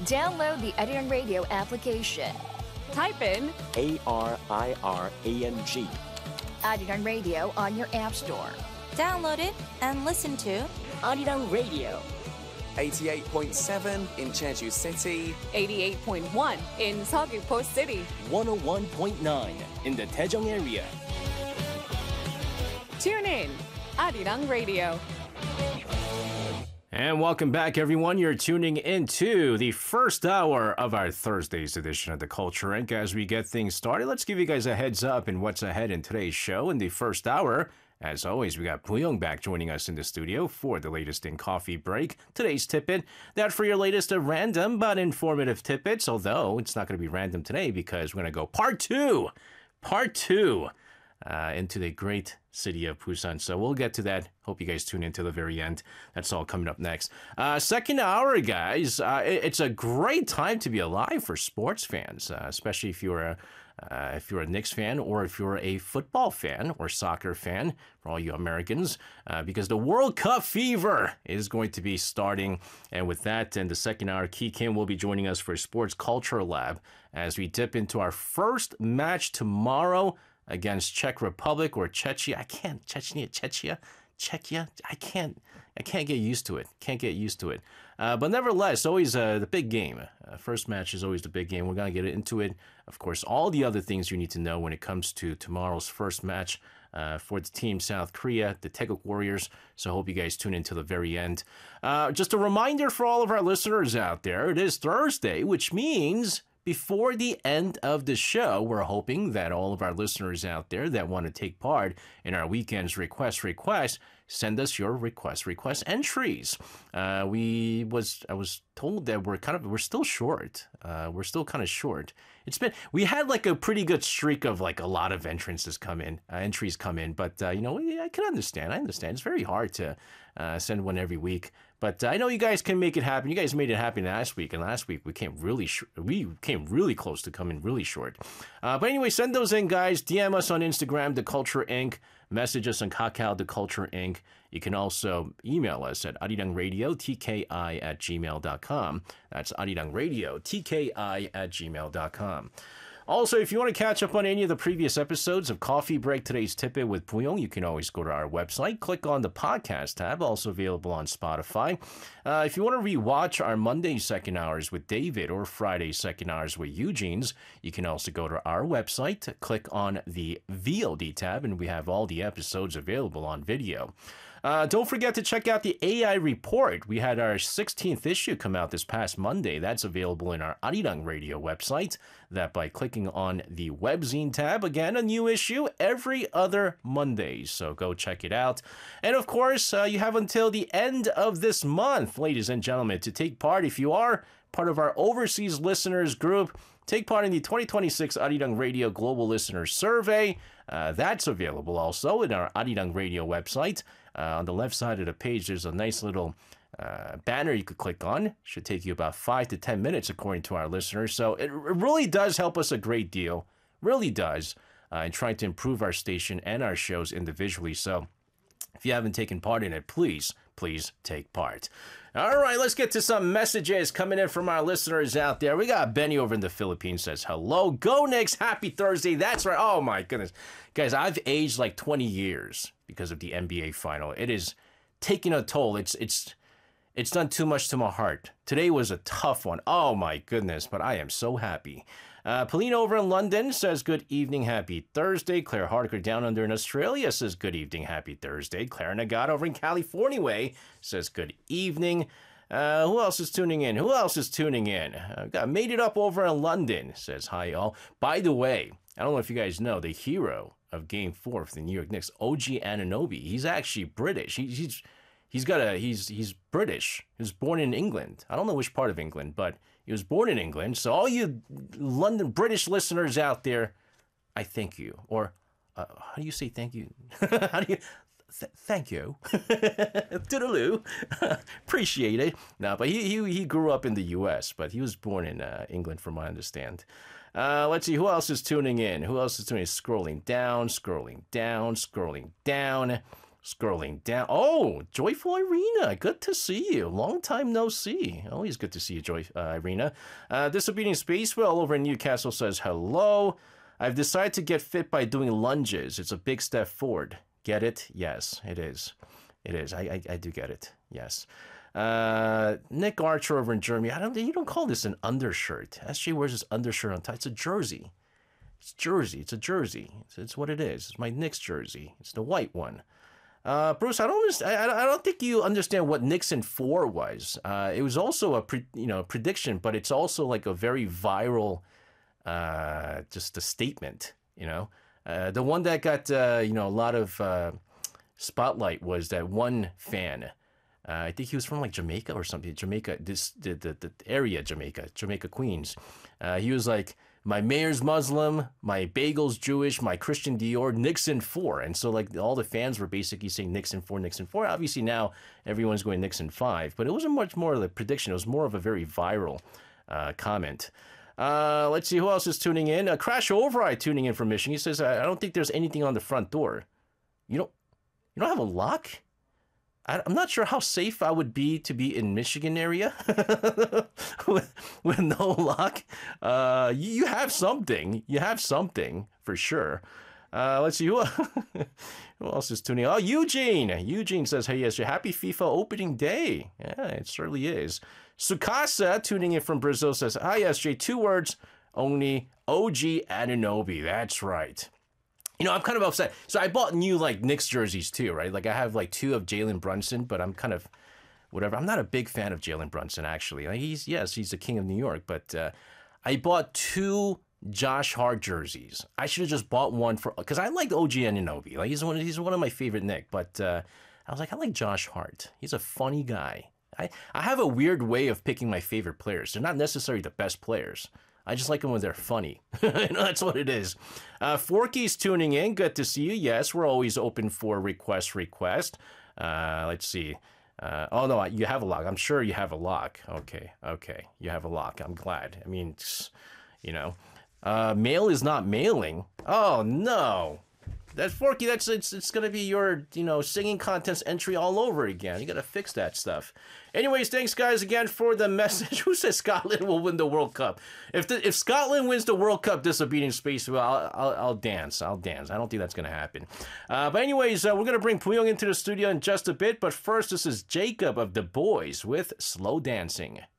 Download the Arirang Radio application. Type in ARIRANG. Arirang Radio on your app store. Download it and listen to Arirang Radio. 88.7 in Jeju City, 88.1 in Seogwipo City, 101.9 in the Daejeong area. Tune in, Arirang Radio. And welcome back, everyone. You're tuning into the first hour of our Thursday's edition of The Culture Inc. As we get things started, let's give you guys a heads up in what's ahead in today's show. In the first hour, as always, we got Puyong back joining us in the studio for the latest in Coffee Break. Today's tidbit, that for your latest of random but informative tidbits, although it's not going to be random today because we're going to go part two into the great city of Busan. So we'll get to that. Hope you guys tune in to the very end. That's all coming up next. Second hour, guys. It's a great time to be alive for sports fans, especially if you're a Knicks fan or if you're a football fan or soccer fan, for all you Americans, because the World Cup fever is going to be starting. And with that, in the second hour, Ki Kim will be joining us for Sports Culture Lab as we dip into our first match tomorrow against Czech Republic or Czechia. Czechia. I can't get used to it. But nevertheless, always the big game. First match is always the big game. We're going to get into it. Of course, all the other things you need to know when it comes to tomorrow's first match for the team South Korea, the Taeguk Warriors. So I hope you guys tune in to the very end. Just a reminder for all of our listeners out there, it is Thursday, which means before the end of the show, we're hoping that all of our listeners out there that want to take part in our weekend's request, send us your request entries. I was told that we're still short. We're still kind of short. We had like a pretty good streak of like a lot of entries come in, but I can understand. It's very hard to send one every week. But I know you guys can make it happen. You guys made it happen last week, and last week we came really close to coming really short. But anyway, send those in, guys. DM us on Instagram, The Culture Inc. Message us on Kakao, The Culture Inc. You can also email us at arirangradiotki@gmail.com. That's arirangradiotki@gmail.com. Also, if you want to catch up on any of the previous episodes of Coffee Break Today's Tidbit with Puyong, you can always go to our website, click on the podcast tab, also available on Spotify. If you want to rewatch our Monday second hours with David or Friday second hours with Eugene's, you can also go to our website, click on the VOD tab, and we have all the episodes available on video. Don't forget to check out the AI Report. We had our 16th issue come out this past Monday. That's available in our Arirang Radio website. That by clicking on the webzine tab. Again, a new issue every other Monday. So go check it out. And of course, you have until the end of this month, ladies and gentlemen, to take part. If you are part of our overseas listeners group, take part in the 2026 Arirang Radio Global Listener Survey. That's available also in our Arirang Radio website. On the left side of the page, there's a nice little banner you could click on. Should take you about 5 to 10 minutes, according to our listeners. So it really does help us a great deal. Really does. In trying to improve our station and our shows individually. So if you haven't taken part in it, please take part. All right, let's get to some messages coming in from our listeners out there. We got Benny over in the Philippines says, hello, go Knicks, happy Thursday. That's right. Oh my goodness. Guys, I've aged like 20 years because of the NBA final. It is taking a toll. It's done too much to my heart. Today was a tough one. Oh my goodness, but I am so happy. Pauline over in London says, good evening, happy Thursday. Claire Hardiker down under in Australia says, good evening, happy Thursday. Claire Nagata over in California way says, good evening. Who else is tuning in? Got Made It Up over in London says, hi all. By the way, I don't know if you guys know, the hero of Game 4 for the New York Knicks, OG Anunoby, he's actually British. He's British. He was born in England. I don't know which part of England, but he was born in England. So all you London British listeners out there, I thank you. Or how do you say thank you? Thank you. Toodaloo. Appreciate it. No, but he grew up in the U.S., but he was born in England, from what I understand. Let's see, who else is tuning in? Scrolling down. Scrolling down. Oh, Joyful Irina. Good to see you. Long time no see. Always good to see you, Irina. Disobedient Space Whale over in Newcastle says hello. I've decided to get fit by doing lunges. It's a big step forward. Get it? Yes, it is. It is. I do get it. Yes. Nick Archer over in Germany. You don't call this an undershirt. SJ wears his undershirt on top. It's a jersey. It's jersey. It's a jersey. It's what it is. It's my Knicks jersey. It's the white one. Bruce, I don't think you understand what Nixon 4 was. It was also a prediction, but it's also like a very viral, just a statement. The one that got a lot of spotlight was that one fan. I think he was from like Jamaica or something. Jamaica, the area Jamaica, Queens. He was like, my mayor's Muslim, my bagel's Jewish, my Christian Dior, Nixon 4. And so like all the fans were basically saying Nixon 4, Nixon 4. Obviously now everyone's going Nixon 5, but it wasn't much more of a prediction. It was more of a very viral comment. Let's see who else is tuning in. Crash Override tuning in from Michigan. He says, I don't think there's anything on the front door. You don't have a lock? I'm not sure how safe I would be to be in Michigan area with no lock. You have something. You have something for sure. Let's see who else is tuning in. Oh, Eugene. Eugene says, hey, yes, happy FIFA opening day. Yeah, it certainly is. Sukasa tuning in from Brazil says, hi, SJ, 2 words only. OG Anunoby. That's right. I'm kind of upset. So I bought new like Knicks jerseys too, right? Like I have like 2 of Jalen Brunson, but I'm kind of whatever. I'm not a big fan of Jalen Brunson actually. Like, he's the king of New York, but I bought 2 Josh Hart jerseys. I should have just bought one because I like OG Anunoby. Like he's one of my favorite Knicks, but I was like, I like Josh Hart. He's a funny guy. I have a weird way of picking my favorite players. They're not necessarily the best players. I just like them when they're funny. That's what it is. Forky's tuning in. Good to see you. Yes, we're always open for request. Let's see. Oh, no, you have a lock. I'm sure you have a lock. Okay. You have a lock. I'm glad. I mean, mail is not mailing. Oh, no. That Forky, it's going to be your, singing contest entry all over again. You got to fix that stuff. Anyways, thanks, guys, again for the message. Who says Scotland will win the World Cup? If Scotland wins the World Cup, Disobedient Space, well, I'll dance. I don't think that's going to happen. But anyways, we're going to bring Puyong into the studio in just a bit. But first, this is Jacob of The Boys with Slow Dancing.